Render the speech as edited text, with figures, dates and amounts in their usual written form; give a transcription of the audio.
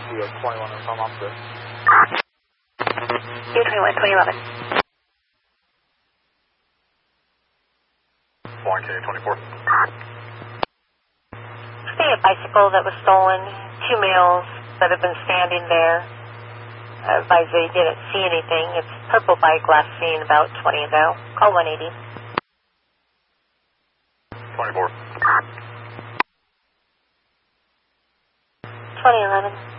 We have 21 and some opposite. U21, 2011. Flying K24. See a bicycle that was stolen, 2 males that have been standing there. Advise they didn't see anything. It's purple bike last seen about 20 ago. Call 180. 24. 2011.